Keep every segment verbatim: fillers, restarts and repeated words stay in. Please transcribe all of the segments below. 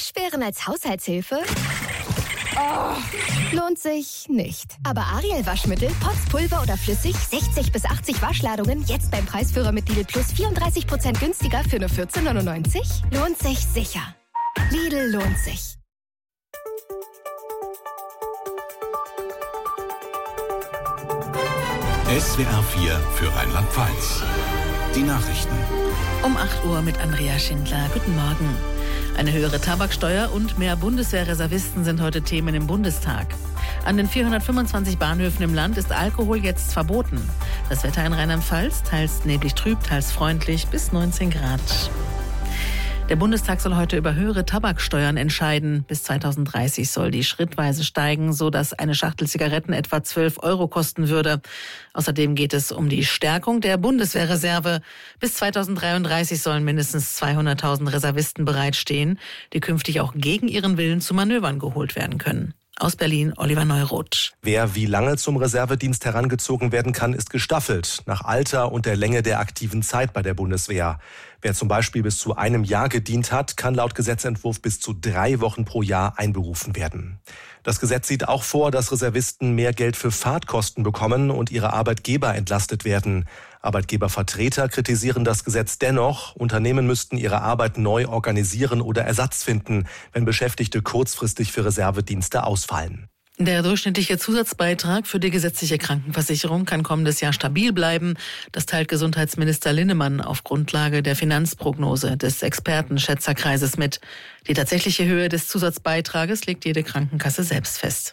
Waschbären als Haushaltshilfe? Oh, lohnt sich nicht. Aber Ariel Waschmittel, Pots, Pulver oder flüssig, sechzig bis achtzig Waschladungen, jetzt beim Preisführer mit Lidl Plus vierunddreißig Prozent günstiger für nur vierzehn neunundneunzig? Lohnt sich sicher. Lidl lohnt sich. S W R vier für Rheinland-Pfalz. Die Nachrichten. Um acht Uhr mit Andrea Schindler. Guten Morgen. Eine höhere Tabaksteuer und mehr Bundeswehrreservisten sind heute Themen im Bundestag. An den vierhundertfünfundzwanzig Bahnhöfen im Land ist Alkohol jetzt verboten. Das Wetter in Rheinland-Pfalz, teils neblig trüb, teils freundlich, bis neunzehn Grad. Der Bundestag soll heute über höhere Tabaksteuern entscheiden. Bis zweitausenddreißig soll die schrittweise steigen, so dass eine Schachtel Zigaretten etwa zwölf Euro kosten würde. Außerdem geht es um die Stärkung der Bundeswehrreserve. Bis zweitausenddreiunddreißig sollen mindestens zweihunderttausend Reservisten bereitstehen, die künftig auch gegen ihren Willen zu Manövern geholt werden können. Aus Berlin, Oliver Neuroth. Wer wie lange zum Reservedienst herangezogen werden kann, ist gestaffelt, nach Alter und der Länge der aktiven Zeit bei der Bundeswehr. Wer zum Beispiel bis zu einem Jahr gedient hat, kann laut Gesetzentwurf bis zu drei Wochen pro Jahr einberufen werden. Das Gesetz sieht auch vor, dass Reservisten mehr Geld für Fahrtkosten bekommen und ihre Arbeitgeber entlastet werden. Arbeitgebervertreter kritisieren das Gesetz dennoch. Unternehmen müssten ihre Arbeit neu organisieren oder Ersatz finden, wenn Beschäftigte kurzfristig für Reservedienste ausfallen. Der durchschnittliche Zusatzbeitrag für die gesetzliche Krankenversicherung kann kommendes Jahr stabil bleiben. Das teilt Gesundheitsminister Linnemann auf Grundlage der Finanzprognose des Expertenschätzerkreises mit. Die tatsächliche Höhe des Zusatzbeitrages legt jede Krankenkasse selbst fest.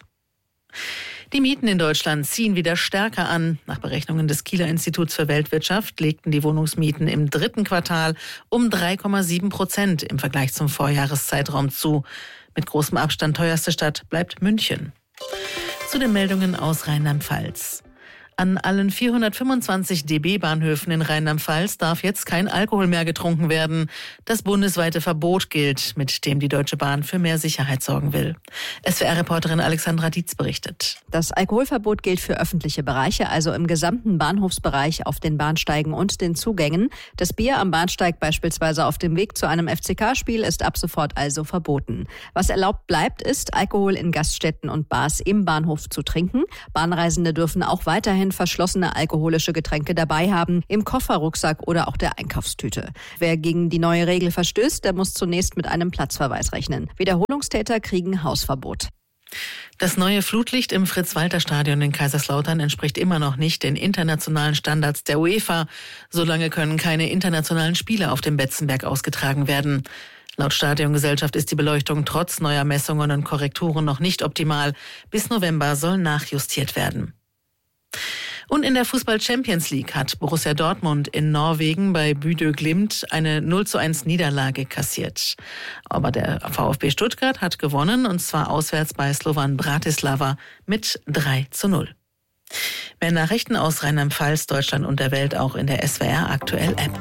Die Mieten in Deutschland ziehen wieder stärker an. Nach Berechnungen des Kieler Instituts für Weltwirtschaft legten die Wohnungsmieten im dritten Quartal um drei Komma sieben Prozent im Vergleich zum Vorjahreszeitraum zu. Mit großem Abstand teuerste Stadt bleibt München. Zu den Meldungen aus Rheinland-Pfalz. An allen vierhundertfünfundzwanzig D B-Bahnhöfen in Rheinland-Pfalz darf jetzt kein Alkohol mehr getrunken werden. Das bundesweite Verbot gilt, mit dem die Deutsche Bahn für mehr Sicherheit sorgen will. S W R-Reporterin Alexandra Dietz berichtet. Das Alkoholverbot gilt für öffentliche Bereiche, also im gesamten Bahnhofsbereich auf den Bahnsteigen und den Zugängen. Das Bier am Bahnsteig beispielsweise auf dem Weg zu einem F C K-Spiel ist ab sofort also verboten. Was erlaubt bleibt, ist, Alkohol in Gaststätten und Bars im Bahnhof zu trinken. Bahnreisende dürfen auch weiterhin verschlossene alkoholische Getränke dabei haben, im Kofferrucksack oder auch der Einkaufstüte. Wer gegen die neue Regel verstößt, der muss zunächst mit einem Platzverweis rechnen. Wiederholungstäter kriegen Hausverbot. Das neue Flutlicht im Fritz-Walter-Stadion in Kaiserslautern entspricht immer noch nicht den internationalen Standards der UEFA. Solange können keine internationalen Spiele auf dem Betzenberg ausgetragen werden. Laut Stadiongesellschaft ist die Beleuchtung trotz neuer Messungen und Korrekturen noch nicht optimal. Bis November soll nachjustiert werden. Und in der Fußball-Champions League hat Borussia Dortmund in Norwegen bei Bodø Glimt eine null zu eins Niederlage kassiert. Aber der VfB Stuttgart hat gewonnen, und zwar auswärts bei Slovan Bratislava mit drei zu null. Mehr Nachrichten aus Rheinland-Pfalz, Deutschland und der Welt auch in der S W R Aktuell App.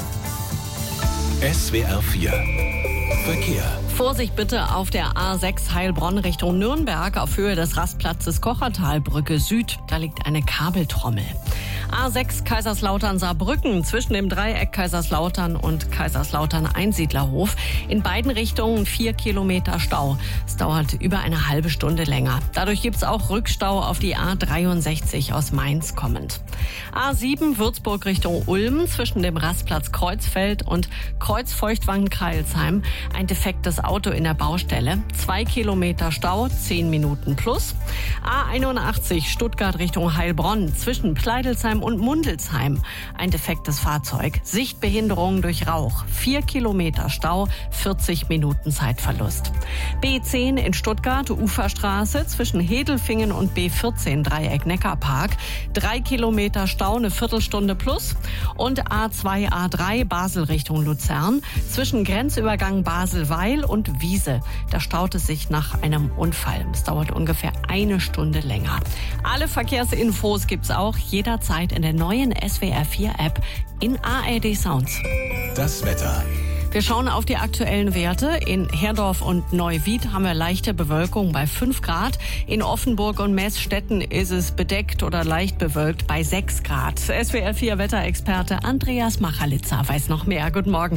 S W R vier Verkehr. Vorsicht bitte auf der A sechs Heilbronn Richtung Nürnberg auf Höhe des Rastplatzes Kochertalbrücke Süd. Da liegt eine Kabeltrommel. A sechs Kaiserslautern-Saarbrücken zwischen dem Dreieck Kaiserslautern und Kaiserslautern-Einsiedlerhof. In beiden Richtungen vier Kilometer Stau. Es dauert über eine halbe Stunde länger. Dadurch gibt es auch Rückstau auf die A dreiundsechzig aus Mainz kommend. A sieben Würzburg Richtung Ulm zwischen dem Rastplatz Kreuzfeld und Kreuzfeuchtwangen-Kreilsheim. Ein defektes Auto in der Baustelle. Zwei Kilometer Stau, zehn Minuten plus. A einundachtzig Stuttgart Richtung Heilbronn zwischen Pleidelsheim und Mundelsheim. Ein defektes Fahrzeug. Sichtbehinderung durch Rauch. Vier Kilometer Stau, vierzig Minuten Zeitverlust. B zehn in Stuttgart, Uferstraße zwischen Hedelfingen und B vierzehn Dreieck Neckarpark. Drei Kilometer Stau, eine Viertelstunde plus. Und A zwei A drei Basel Richtung Luzern zwischen Grenzübergang Basel-Weil und Wiese. Da staut es sich nach einem Unfall. Es dauert ungefähr eine Stunde länger. Alle Verkehrsinfos gibt's auch jederzeit in der neuen S W R vier App in A R D Sounds. Das Wetter. Wir schauen auf die aktuellen Werte. In Herdorf und Neuwied haben wir leichte Bewölkung bei fünf Grad. In Offenburg und Meßstetten ist es bedeckt oder leicht bewölkt bei sechs Grad. S W R vier Wetterexperte Andreas Machalitzer weiß noch mehr. Guten Morgen.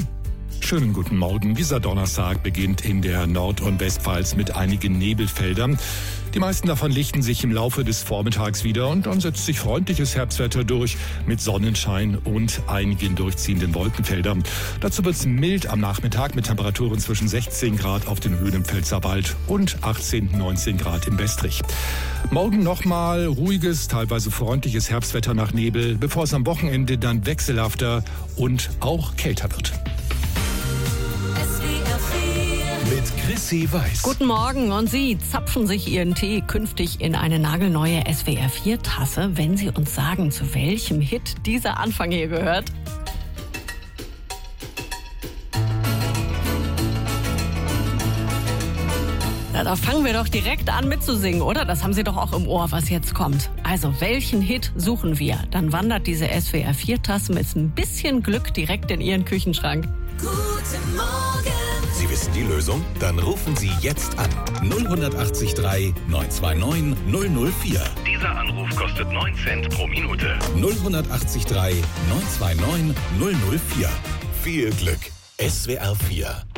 Schönen guten Morgen. Dieser Donnerstag beginnt in der Nord- und Westpfalz mit einigen Nebelfeldern. Die meisten davon lichten sich im Laufe des Vormittags wieder und dann setzt sich freundliches Herbstwetter durch mit Sonnenschein und einigen durchziehenden Wolkenfeldern. Dazu wird es mild am Nachmittag mit Temperaturen zwischen sechzehn Grad auf den Höhen im Pfälzerwald und achtzehn, neunzehn Grad im Westrich. Morgen nochmal ruhiges, teilweise freundliches Herbstwetter nach Nebel, bevor es am Wochenende dann wechselhafter und auch kälter wird. Mit Chrissy Weiß. Guten Morgen, und Sie zapfen sich Ihren Tee künftig in eine nagelneue S W R vier Tasse, wenn Sie uns sagen, zu welchem Hit dieser Anfang hier gehört. Na, da fangen wir doch direkt an mitzusingen, oder? Das haben Sie doch auch im Ohr, was jetzt kommt. Also, welchen Hit suchen wir? Dann wandert diese S W R vier Tasse mit ein bisschen Glück direkt in Ihren Küchenschrank. Guten Morgen. Sie wissen die Lösung? Dann rufen Sie jetzt an. null acht drei neun zwei neun null null vier. Dieser Anruf kostet neun Cent pro Minute. null acht drei neun zwei neun null null vier. Viel Glück. S W R vier.